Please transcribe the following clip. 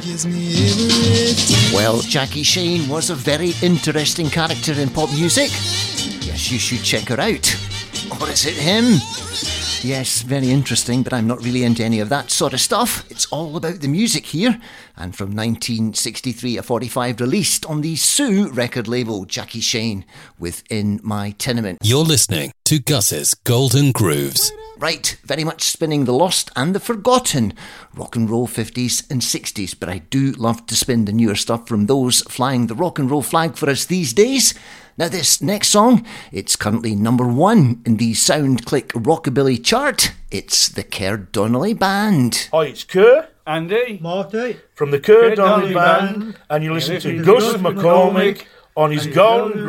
Well, Jackie Shane was a very interesting character in pop music. Yes, you should check her out. Or is it him? Yes, very interesting, but I'm not really into any of that sort of stuff. It's all about the music here. And from 1963, a 45 released on the Sue record label, Jackie Shane with In My Tenement. You're listening to Gus's Golden Grooves. Right, very much spinning the lost and the forgotten rock and roll 50s and 60s, but I do love to spin the newer stuff from those flying the rock and roll flag for us these days. Now this next song, it's currently number 1 in the SoundClick Rockabilly chart. It's the Kerr Donnelly Band. Hi, it's Kerr. Andy. Marty. From the Kerr Donnelly Band, and you listen to Gus McCormick on his Golden